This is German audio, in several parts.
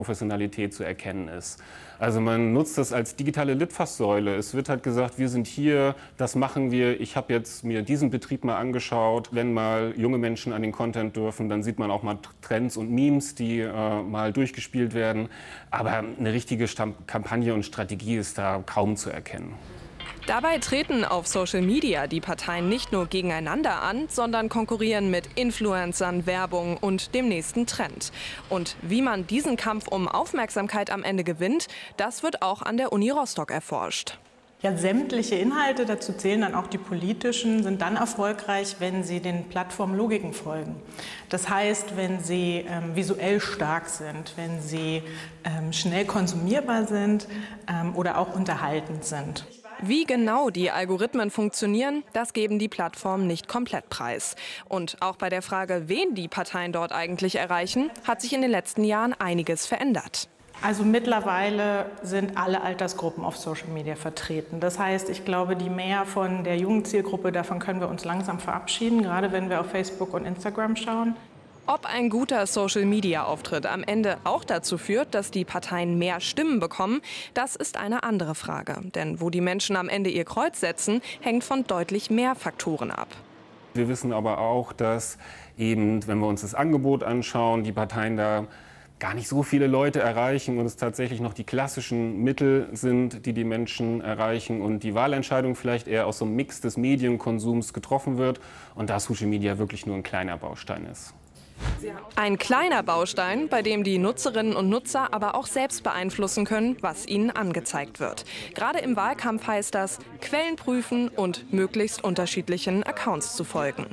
Professionalität zu erkennen ist. Also man nutzt das als digitale Litfaßsäule. Es wird halt gesagt, wir sind hier, das machen wir. Ich habe jetzt mir diesen Betrieb mal angeschaut. Wenn mal junge Menschen an den Content dürfen, dann sieht man auch mal Trends und Memes, die mal durchgespielt werden. Aber eine richtige Kampagne und Strategie ist da kaum zu erkennen. Dabei treten auf Social Media die Parteien nicht nur gegeneinander an, sondern konkurrieren mit Influencern, Werbung und dem nächsten Trend. Und wie man diesen Kampf um Aufmerksamkeit am Ende gewinnt, das wird auch an der Uni Rostock erforscht. Ja, sämtliche Inhalte, dazu zählen dann auch die politischen, sind dann erfolgreich, wenn sie den Plattformlogiken folgen. Das heißt, wenn sie visuell stark sind, wenn sie schnell konsumierbar sind oder auch unterhaltend sind. Wie genau die Algorithmen funktionieren, das geben die Plattformen nicht komplett preis. Und auch bei der Frage, wen die Parteien dort eigentlich erreichen, hat sich in den letzten Jahren einiges verändert. Also mittlerweile sind alle Altersgruppen auf Social Media vertreten. Das heißt, ich glaube, die Mehr von der jungen Zielgruppe, davon können wir uns langsam verabschieden, gerade wenn wir auf Facebook und Instagram schauen. Ob ein guter Social-Media-Auftritt am Ende auch dazu führt, dass die Parteien mehr Stimmen bekommen, das ist eine andere Frage. Denn wo die Menschen am Ende ihr Kreuz setzen, hängt von deutlich mehr Faktoren ab. Wir wissen aber auch, dass eben, wenn wir uns das Angebot anschauen, die Parteien da gar nicht so viele Leute erreichen und es tatsächlich noch die klassischen Mittel sind, die die Menschen erreichen und die Wahlentscheidung vielleicht eher aus so einem Mix des Medienkonsums getroffen wird und da Social Media wirklich nur ein kleiner Baustein ist. Ein kleiner Baustein, bei dem die Nutzerinnen und Nutzer aber auch selbst beeinflussen können, was ihnen angezeigt wird. Gerade im Wahlkampf heißt das, Quellen prüfen und möglichst unterschiedlichen Accounts zu folgen.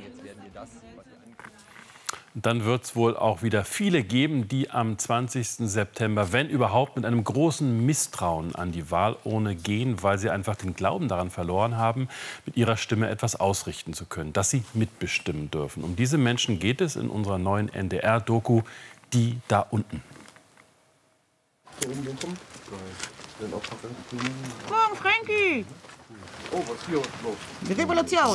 Dann wird es wohl auch wieder viele geben, die am 20. September, wenn überhaupt, mit einem großen Misstrauen an die Wahlurne gehen, weil sie einfach den Glauben daran verloren haben, mit ihrer Stimme etwas ausrichten zu können, dass sie mitbestimmen dürfen. Um diese Menschen geht es in unserer neuen NDR-Doku Die da unten. Morgen, Frankie! Oh, was ist hier los? Die Revolution!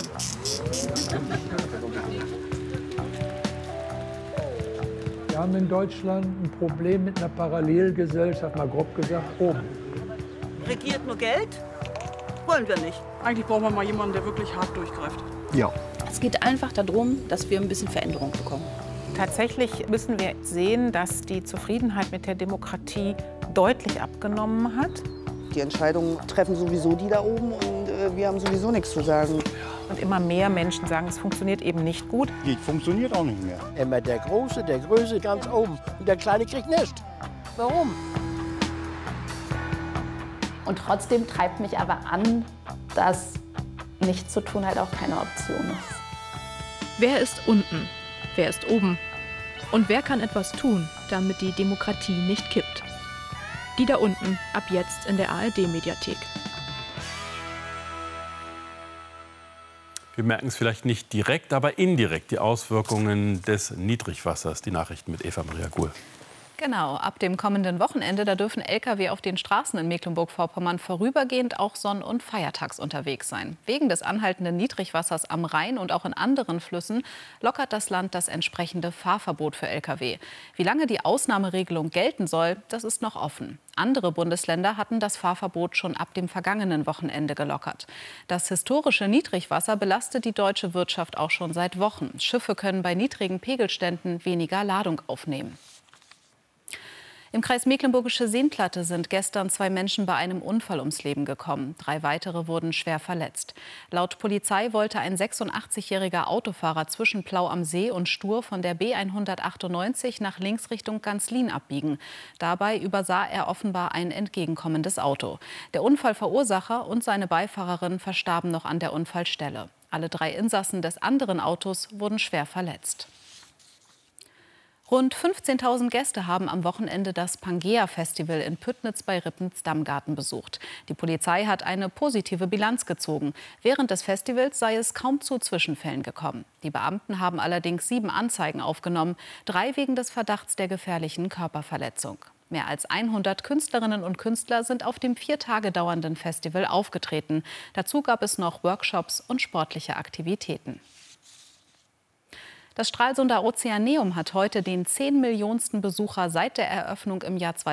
Wir haben in Deutschland ein Problem mit einer Parallelgesellschaft, mal grob gesagt, oben. Regiert nur Geld? Wollen wir nicht. Eigentlich brauchen wir mal jemanden, der wirklich hart durchgreift. Ja. Es geht einfach darum, dass wir ein bisschen Veränderung bekommen. Tatsächlich müssen wir sehen, dass die Zufriedenheit mit der Demokratie deutlich abgenommen hat. Die Entscheidungen treffen sowieso die da oben und wir haben sowieso nichts zu sagen. Und immer mehr Menschen sagen, es funktioniert eben nicht gut. Die funktioniert auch nicht mehr. Immer der Große, der Größe ganz oben und der Kleine kriegt nichts. Warum? Und trotzdem treibt mich aber an, dass nichts zu tun halt auch keine Option ist. Wer ist unten? Wer ist oben? Und wer kann etwas tun, damit die Demokratie nicht kippt? Die da unten, ab jetzt in der ARD-Mediathek. Wir merken es vielleicht nicht direkt, aber indirekt die Auswirkungen des Niedrigwassers. Die Nachrichten mit Eva-Maria Guhl. Genau, ab dem kommenden Wochenende, da dürfen Lkw auf den Straßen in Mecklenburg-Vorpommern vorübergehend auch sonn- und feiertags unterwegs sein. Wegen des anhaltenden Niedrigwassers am Rhein und auch in anderen Flüssen lockert das Land das entsprechende Fahrverbot für Lkw. Wie lange die Ausnahmeregelung gelten soll, das ist noch offen. Andere Bundesländer hatten das Fahrverbot schon ab dem vergangenen Wochenende gelockert. Das historische Niedrigwasser belastet die deutsche Wirtschaft auch schon seit Wochen. Schiffe können bei niedrigen Pegelständen weniger Ladung aufnehmen. Im Kreis Mecklenburgische Seenplatte sind gestern 2 Menschen bei einem Unfall ums Leben gekommen. 3 weitere wurden schwer verletzt. Laut Polizei wollte ein 86-jähriger Autofahrer zwischen Plau am See und Stur von der B198 nach links Richtung Ganzlin abbiegen. Dabei übersah er offenbar ein entgegenkommendes Auto. Der Unfallverursacher und seine Beifahrerin verstarben noch an der Unfallstelle. Alle 3 Insassen des anderen Autos wurden schwer verletzt. Rund 15.000 Gäste haben am Wochenende das Pangea-Festival in Püttnitz bei Rippens-Dammgarten besucht. Die Polizei hat eine positive Bilanz gezogen. Während des Festivals sei es kaum zu Zwischenfällen gekommen. Die Beamten haben allerdings 7 Anzeigen aufgenommen, 3 wegen des Verdachts der gefährlichen Körperverletzung. Mehr als 100 Künstlerinnen und Künstler sind auf dem 4 Tage dauernden Festival aufgetreten. Dazu gab es noch Workshops und sportliche Aktivitäten. Das Stralsunder Ozeaneum hat heute den 10 Millionsten Besucher seit der Eröffnung im Jahr